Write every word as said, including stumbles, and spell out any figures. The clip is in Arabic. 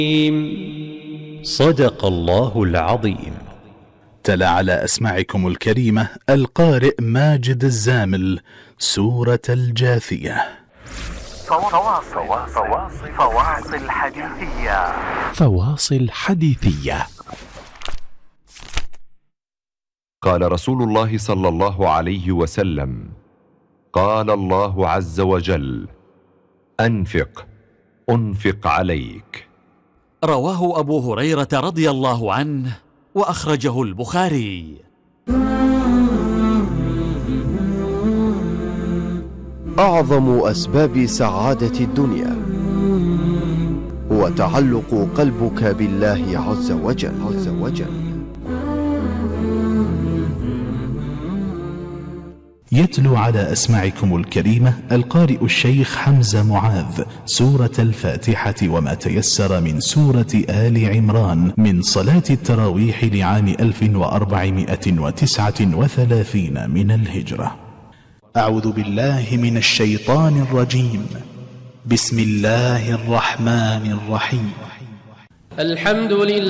صدق الله العظيم. تلا على أسماعكم الكريمة القارئ ماجد الزامل سورة الجاثية. فواصل فواصل حديثية فواصل حديثية. قال رسول الله صلى الله عليه وسلم: قال الله عز وجل: أنفق أنفق عليك. رواه أبو هريرة رضي الله عنه وأخرجه البخاري. أعظم أسباب سعادة الدنيا هو تعلق قلبك بالله عز وجل, عز وجل. يتلو على أسماعكم الكريمة القارئ الشيخ حمزة معاذ سورة الفاتحة وما تيسر من سورة آل عمران من صلاة التراويح لعام ألف وأربعمائة وتسعة وثلاثين من الهجرة. أعوذ بالله من الشيطان الرجيم. بسم الله الرحمن الرحيم. الحمد لله